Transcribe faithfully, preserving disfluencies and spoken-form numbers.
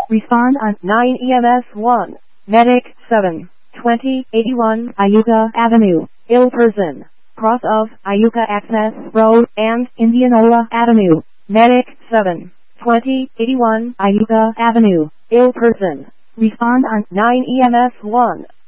Respond on nine E M S one. Medic seven. twenty eighty-one Iuka Avenue, ill person. Cross of Iuka Access Road and Indianola Avenue. Medic seven. twenty eighty-one Iuka Avenue, ill person. Respond on nine E M S one.